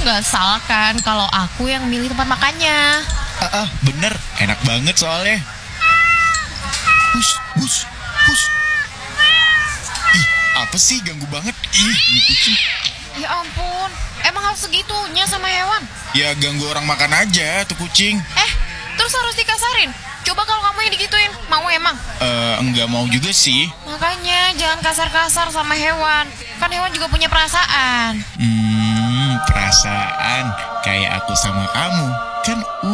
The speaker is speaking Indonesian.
Nggak salah kan kalau aku yang milih tempat makannya. Bener, enak banget soalnya. Hus, hus, hus. Ih, apa sih ganggu banget? Ini kucing. Ya ampun, emang harus segitunya sama hewan? Ya ganggu orang makan aja tuh kucing. Terus harus dikasarin? Coba kalau kamu yang digituin, mau emang? Enggak mau juga sih. Makanya jangan kasar-kasar sama hewan. Kan hewan juga punya perasaan. Perasaan kayak aku sama kamu. Kan